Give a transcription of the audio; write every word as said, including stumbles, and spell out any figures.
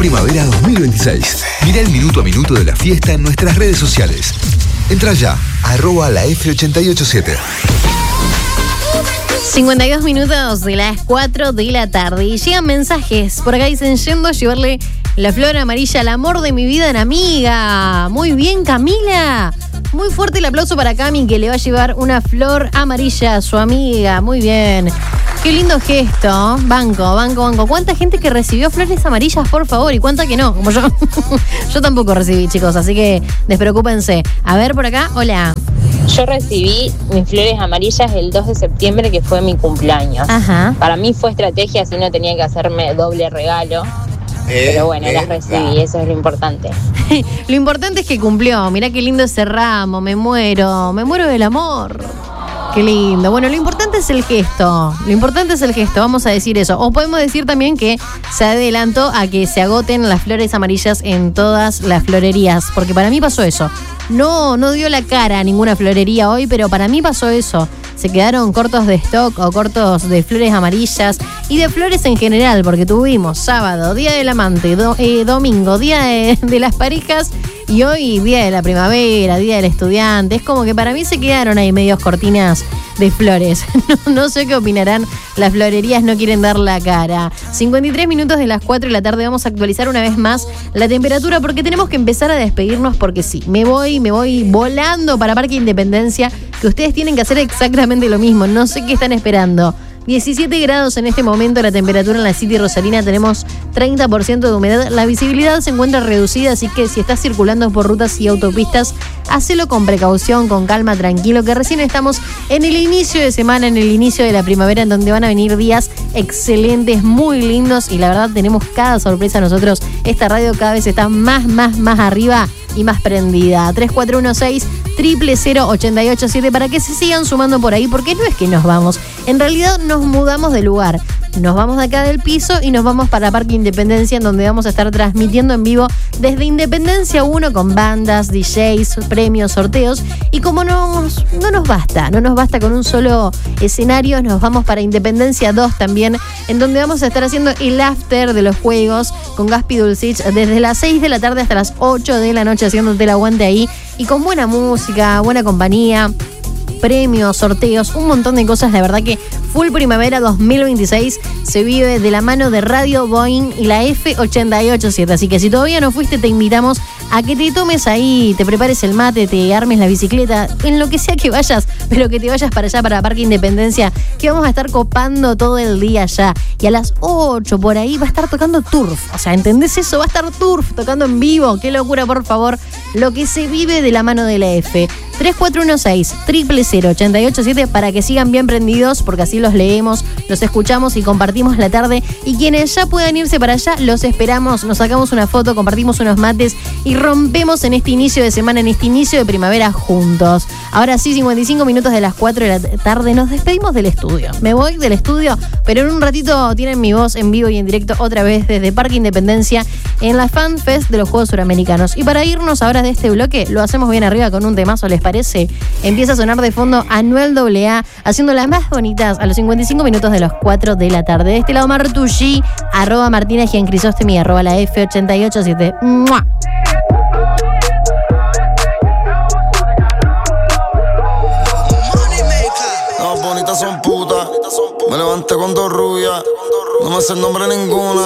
Primavera dos mil veintiséis. Mirá el minuto a minuto de la fiesta en nuestras redes sociales. Entra ya, arroba la F ochenta y ocho siete. cincuenta y dos minutos de las cuatro de la tarde y llegan mensajes. Por acá dicen, yendo a llevarle la flor amarilla al amor de mi vida en amiga. Muy bien, Camila. Muy fuerte el aplauso para Cami, que le va a llevar una flor amarilla a su amiga. Muy bien. Qué lindo gesto. Banco, banco, banco. ¿Cuánta gente que recibió flores amarillas, por favor? ¿Y cuánta que no? Como yo. Yo tampoco recibí, chicos, así que despreocúpense. A ver, por acá, hola. Yo recibí mis flores amarillas el dos de septiembre, que fue mi cumpleaños. Ajá. Para mí fue estrategia, así no tenía que hacerme doble regalo. Eh, Pero bueno, eh, las recibí, eh. Eso es lo importante. Lo importante es que cumplió. Mirá qué lindo ese ramo, me muero, me muero del amor. Qué lindo. Bueno, lo importante es el gesto. Lo importante es el gesto, vamos a decir eso. O podemos decir también que se adelantó a que se agoten las flores amarillas en todas las florerías. Porque para mí pasó eso. No, no dio la cara a ninguna florería hoy, pero para mí pasó eso. Se quedaron cortos de stock o cortos de flores amarillas y de flores en general, porque tuvimos sábado, Día del Amante, do, eh, domingo, Día de, de las Parejas y hoy Día de la Primavera, Día del Estudiante. Es como que para mí se quedaron ahí medios cortinas de flores. No, no sé qué opinarán. Las florerías no quieren dar la cara. cincuenta y tres minutos de las cuatro de la tarde. Vamos a actualizar una vez más la temperatura porque tenemos que empezar a despedirnos porque sí, me voy, me voy volando para Parque Independencia, que ustedes tienen que hacer exactamente lo mismo. No sé qué están esperando. diecisiete grados en este momento la temperatura en la City Rosalina, tenemos treinta por ciento de humedad, la visibilidad se encuentra reducida, así que si estás circulando por rutas y autopistas, hacelo con precaución, con calma, tranquilo, que recién estamos en el inicio de semana, en el inicio de la primavera, en donde van a venir días excelentes, muy lindos, y la verdad tenemos cada sorpresa nosotros. Esta radio cada vez está más, más, más arriba y más prendida. tres cuatro uno seis, cero cero cero, ocho ocho siete para que se sigan sumando por ahí, porque no es que nos vamos, en realidad nos mudamos de lugar. Nos vamos de acá del piso y nos vamos para Parque Independencia, en donde vamos a estar transmitiendo en vivo desde Independencia uno con bandas, D Js, premios, sorteos. Y como no, no nos basta, no nos basta con un solo escenario, nos vamos para Independencia dos también, en donde vamos a estar haciendo el after de los juegos con Gaspi Dulcich desde las seis de la tarde hasta las ocho de la noche, haciéndote el aguante ahí y con buena música, buena compañía, premios, sorteos, un montón de cosas. La verdad que Full Primavera dos mil veintiséis se vive de la mano de Radio Boeing y la F ochenta y ocho siete. Así que si todavía no fuiste, te invitamos a que te tomes ahí, te prepares el mate, te armes la bicicleta, en lo que sea que vayas, pero que te vayas para allá, para Parque Independencia, que vamos a estar copando todo el día allá. Y a las ocho por ahí va a estar tocando Turf. O sea, ¿entendés eso? Va a estar Turf tocando en vivo. Qué locura, por favor. Lo que se vive de la mano de la F. tres cuatro uno seis, cero cero cero, ocho ocho siete para que sigan bien prendidos, porque así los leemos, los escuchamos y compartimos la tarde. Y quienes ya puedan irse para allá, los esperamos, nos sacamos una foto, compartimos unos mates y rompemos en este inicio de semana, en este inicio de primavera juntos. Ahora sí, cincuenta y cinco minutos de las cuatro de la tarde, nos despedimos del estudio. Me voy del estudio, pero en un ratito tienen mi voz en vivo y en directo otra vez desde Parque Independencia en la Fan Fest de los Juegos Suramericanos. Y para irnos ahora de este bloque, lo hacemos bien arriba con un temazo, ¿les parece? Empieza a sonar de fondo Anuel doble A, haciendo las más bonitas a los cincuenta y cinco minutos de las cuatro de la tarde. De este lado, Martucci, arroba Martina Giancrisóstemi, arroba la F ochenta y ocho siete. ¡Mua! Las bonitas son putas, me levanté con dos rubias, no me sé el nombre ninguna.